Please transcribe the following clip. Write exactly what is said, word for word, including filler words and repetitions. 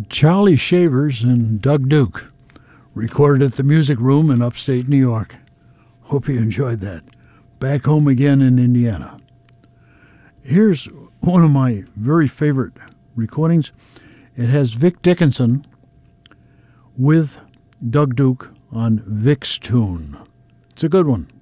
Charlie Shavers and Doug Duke, recorded at the Music Room in upstate New York. Hope you enjoyed that. Back home again in Indiana. Here's one of my very favorite recordings. It has Vic Dickinson with Doug Duke on Vic's tune. It's a good one.